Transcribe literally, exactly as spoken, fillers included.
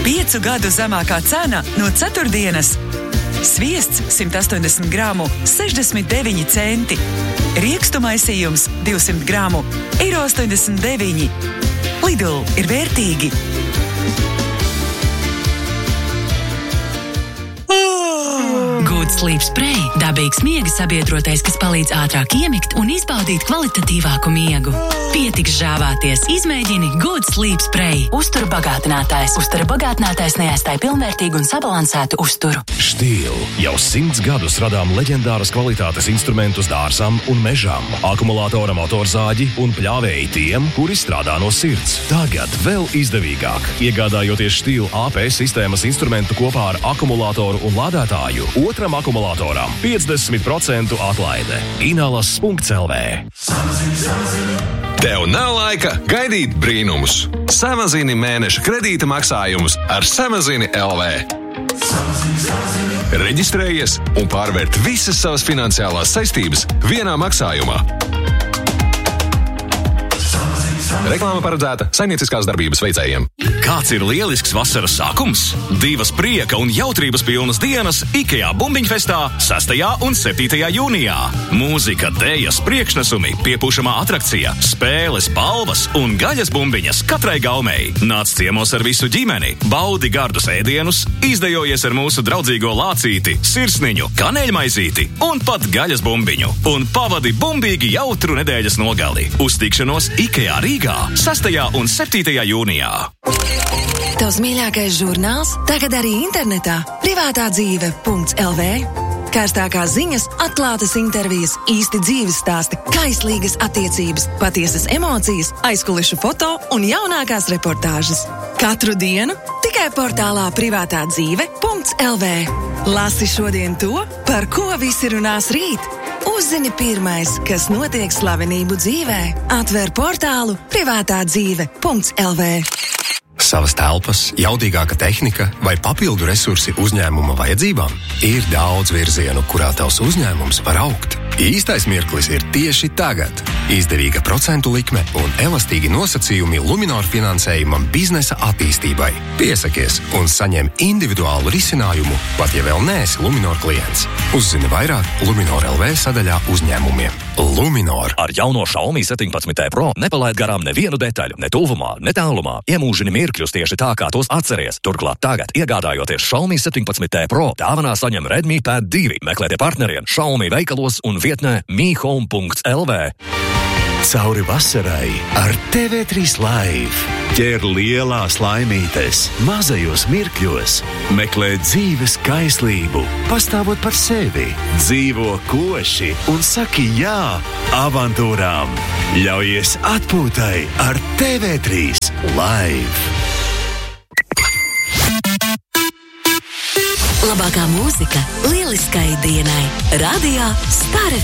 Piecu gadu zemākā cena no ceturtdienas. Sviests simt astoņdesmit gramu sešdesmit deviņi centi. Riekstu maisījums divsimt gramu eiro astoņdesmit deviņi. Lidl ir vērtīgi. Good Sleep Spray – dabīgs miega sabiedrotais, kas palīdz ātrāk iemigt un izbaudīt kvalitatīvāku miegu. Pietiks žāvāties, izmēģini Good Sleep Spray. Uzturu bagātinātājs. Uzturu bagātinātājs neaizstāj pilnvērtīgu un sabalansētu uzturu. Štīl jau simts gadus radām leģendāras kvalitātes instrumentus dārzam un mežam. Akumulātora motorzāģi un pļāvēji tiem, kuri strādā no sirds. Tagad vēl izdevīgāk. Iegādājoties Štīl A P sistēmas instrumentu kopā ar akumulātoru un lādētāju, otram akumulātoram piecdesmit procentu atlaide. Inalas punkts L V. Tev nav laika gaidīt brīnumus. Samazini mēneša kredīta maksājumus ar Samazini L V. Reģistrējies un pārvērt visas savas finansiālās saistības vienā maksājumā. Reklāma paredzēta saimnieciskās darbības veicējiem. Kāds ir lielisks vasaras sākums? Divas prieka un jautrības pilnas dienas IKEA Bumbiņfestā sestajā un septītajā jūnijā. Mūzika, dējas, priekšnesumi, piepūšamā atrakcija, spēles, balvas un gaļas bumbiņas katrai gaumei. Nāc ciemos ar visu ģimeni, baudi gardus ēdienus, izdejojies ar mūsu draudzīgo lācīti, sirsniņu, kaneļmaizīti un pat gaļas bumbiņu. Un pavadi bumbīgi jautru nedēļas nogali. Uz tikšanos IKEA Rīgā sestajā un septītajā jūnijā. Tavs mīļākais žurnāls tagad arī internetā privātā dzīve punkts L V. Kārstākās ziņas, atklātas intervijas, īsti dzīves stāsti, kaislīgas attiecības, patiesas emocijas, aizkulišu foto un jaunākās reportāžas. Katru dienu tikai portālā privātā dzīve punkts L V. Lasi šodien to, par ko visi runās rīt. Uzzini pirmais, kas notiek slavenību dzīvē. Atver portālu privātā dzīve punkts L V. Savas telpas, jaudīgāka tehnika vai papildu resursi uzņēmuma vajadzībām? Ir daudz virzienu, kurā tavs uzņēmums var augt. Īstais mirklis ir tieši tagad. Izdevīga procentu likme un elastīgi nosacījumi Luminor finansējumam biznesa attīstībai. Piesakies un saņem individuālu risinājumu, pat ja vēl neesi Luminor klients. Uzzini vairāk Luminor L V sadaļā uzņēmumiem. Luminor. Ar jauno Xiaomi septiņpadsmit T Pro nepalaid garām nevienu detaļu, ne tuvumā, ne tālumā. Iemūžini mirkļus tieši tā, kā tos atceries. Turklāt tagad, iegādājoties Xiaomi septiņpadsmit T Pro, dāvanā saņem Redmi Pad divi. Meklētie partneriem Xiaomi veikalos un vietnē mi home punkts L V. Cauri vasarai ar T V trīs Live. Ķer lielās laimītes mazajos mirkļos. Meklē dzīves kaislību, pastāvot par sevi. Dzīvo koši un saki jā avantūrām. Ļaujies atpūtai ar T V trīs Live. Labākā mūzika lieliskai dienai. Radio Star